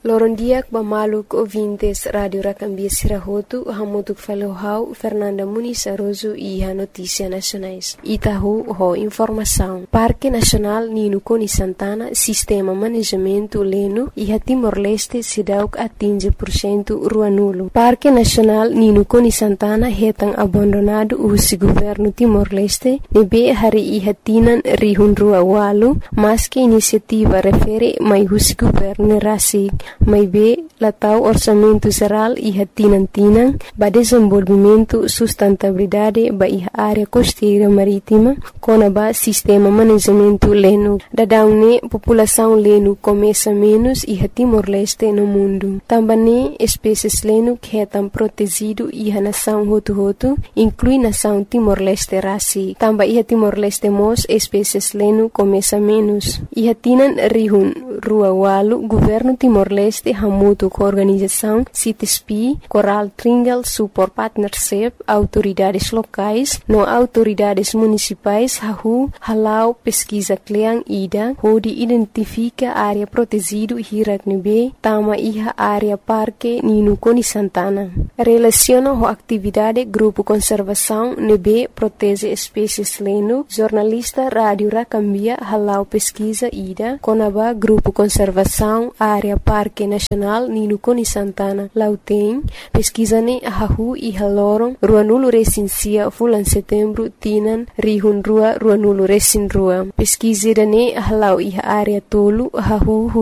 Lorondiak Bamaluk ouvintes Rádio Racambia Sirahotu, Hamutuk Falohau, Fernanda Muniz Aroso e a Notícia Nacionais. Itahu, ho informação. Parque Nacional Nino Coni Santana, Sistema Manejamento Leno e a Timor-Leste Sidauk atinge % rua nulo. Parque Nacional Nino Coni Santana retan abandonado o governo Timor-Leste, nebe hari e hatinan rihun rua walu, mas que iniciativa refere mai o governo Rasig. Mas be latau orçamento geral e hatinan ba desenvolvimento sustentabilidade ba a área costeira marítima com ba sistema manejamento leno. Dadaune população leno começa menos e Timor-Leste no mundo. Também espécies leno que estão protegido e a nação Hotu inclui nação Timor-Leste Rasi. Também Timor-Leste mos espécies leno começa menos. E hatinan rihun rua walu governo Timor-Leste hamutu com organização CITESPI, Coral Tringal Support Partnership, autoridades locais, no autoridades municipais, halau pesquisa kleang ida, onde identifica área protegida Hiraknebe, tama iha área Parque Nino Coni Santana. Relaciona a atividade Grupo Conservação Nebe protege espécies leno, jornalista Rádio Racambia halau pesquisa ida, conaba Grupo Conservação área Parque Nacional Nino Coni Santana. Lauteng, pesquisane hahu e haloron, rua nulo recensia fulan setembro tinan rihun rua nulo recin rua. Pesquisirane halau e área tolo hahu